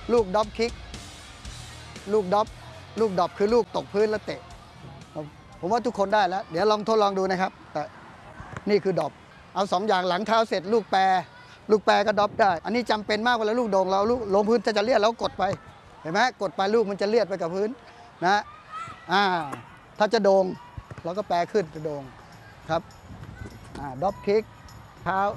ลูกดรอปคิกลูกดรอปคือลูกตกพื้นแล้วเตะผมว่าทุกคนได้แล้วเดี๋ยวลองทดลองดูนะครับแต่นี่คือดรอปเอา2อย่างหลังเท้าเสร็จลูกแปรก็ดรอปได้อันนี้จำเป็นมากเวลาลูกโด่งเราลูกลงพื้นจะเลียดแล้วกดไปเห็นไหมกดไปลูกมันจะเลียดไปกับพื้นนะถ้าจะโด่งเราก็แปรขึ้นจะโด่งครับดรอปคิกเท้า